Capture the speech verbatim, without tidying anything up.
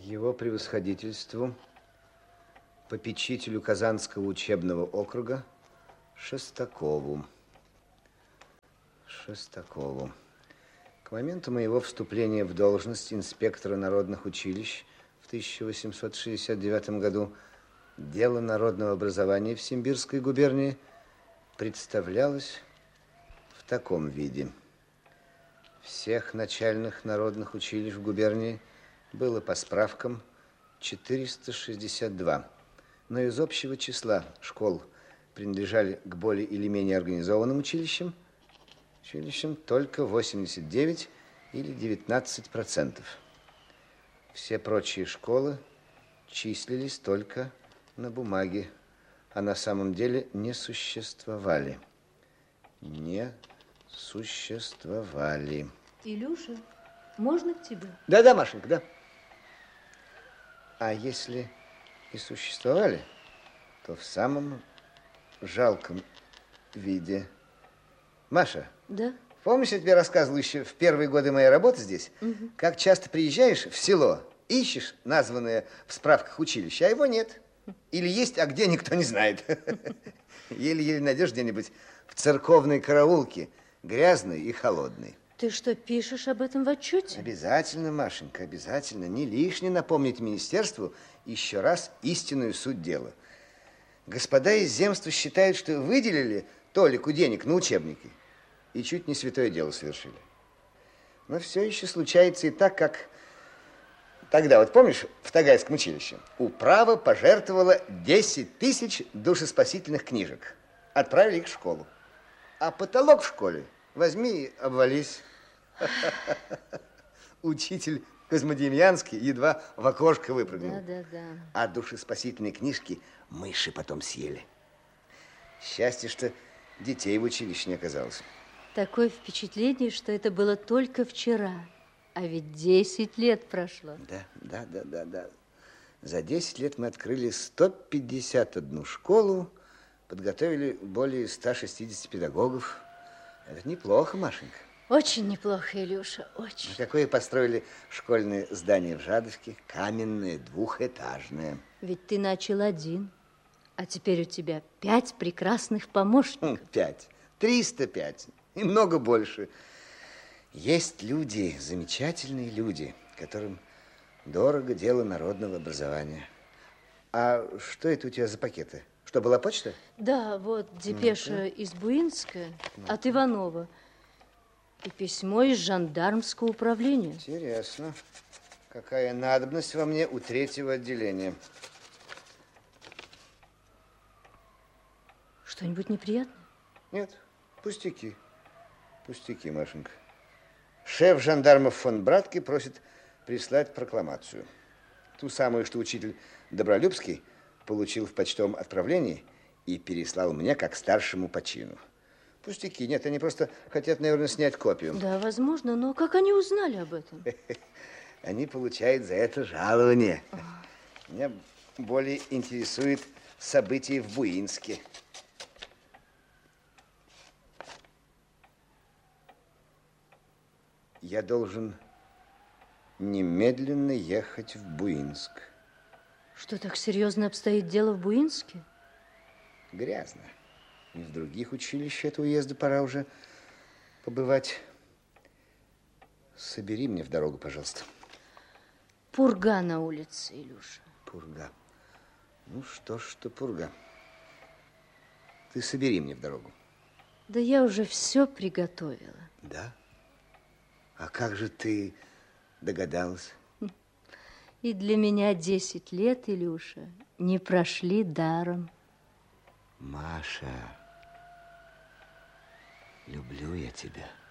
Его превосходительству, попечителю Казанского учебного округа Шестакову. Шестакову. К моменту моего вступления в должность инспектора народных училищ в тысяча восемьсот шестьдесят девятом году дело народного образования в Симбирской губернии представлялось в таком виде. Всех начальных народных училищ в губернии было по справкам четыреста шестьдесят два, но из общего числа школ принадлежали к более или менее организованным училищам, училищам только восемьдесят девять или девятнадцать процентов. Все прочие школы числились только на бумаге, а на самом деле не существовали. Не существовали. Илюша, можно к тебе? Да-да, Машенька, да. А если и существовали, то в самом жалком виде. Маша. Да? Помнишь, я тебе рассказывал еще в первые годы моей работы здесь, угу. Как часто приезжаешь в село, ищешь названное в справках училище, а его нет. Или есть, а где никто не знает. Еле-еле найдешь где-нибудь в церковной караулке, грязный и холодный. Ты что, пишешь об этом в отчете? Обязательно, Машенька, обязательно. Не лишне напомнить министерству еще раз истинную суть дела. Господа из земства считают, что выделили Толику денег на учебники и чуть не святое дело совершили. Но все еще случается и так, как тогда, вот помнишь, в Тагайском училище управа пожертвовала десять тысяч душеспасительных книжек. Отправили их в школу. А потолок в школе возьми и обвались. Учитель Козьмодемьянский едва в окошко выпрыгнул. Да, да, да. А душеспасительные книжки мыши потом съели. Счастье, что детей в училище не оказалось. Такое впечатление, что это было только вчера. А ведь десять лет прошло. Да, да, да, да, да. За десять лет мы открыли сто пятьдесят одну школу, подготовили более ста шестидесяти педагогов. Это неплохо, Машенька. Очень неплохо, Илюша, очень. А какое построили школьное здание в Жадовке? Каменное, двухэтажное. Ведь ты начал один, а теперь у тебя пять прекрасных помощников. Пять. Триста пять. И много больше. Есть люди, замечательные люди, которым дорого дело народного образования. А что это у тебя за пакеты? Что, была почта? Да, вот депеша ну из Буинска ну от Иванова и письмо из жандармского управления. Интересно. Какая надобность во мне у третьего отделения? Что-нибудь неприятное? Нет, пустяки. Пустяки, Машенька. Шеф жандармов фон Братки просит прислать прокламацию. Ту самую, что учитель Добролюбский получил в почтовом отправлении и переслал мне как старшему по чину. Пустяки. Нет, они просто хотят, наверное, снять копию. Да, возможно, но как они узнали об этом? Они получают за это жалование. Меня более интересует события в Буинске. Я должен немедленно ехать в Буинск. Что, так серьезно обстоит дело в Буинске? Грязно. И в других училищах этого уезда пора уже побывать. Собери мне в дорогу, пожалуйста. Пурга на улице, Илюша. Пурга. Ну что ж, что пурга. Ты собери мне в дорогу. Да я уже все приготовила. Да? А как же ты догадалась? И для меня десять лет, Илюша, не прошли даром. Маша, люблю я тебя.